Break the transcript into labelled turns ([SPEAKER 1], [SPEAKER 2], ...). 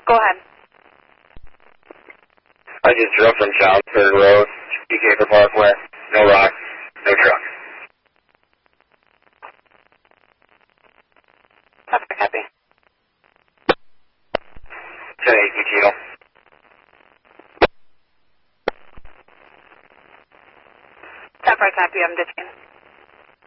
[SPEAKER 1] Go ahead.
[SPEAKER 2] I just drove from Chelmsford Road, Decatur Parkway. No rocks, no truck.
[SPEAKER 1] Copy.
[SPEAKER 2] 1080 Tito.
[SPEAKER 1] Copy, I'm ditching.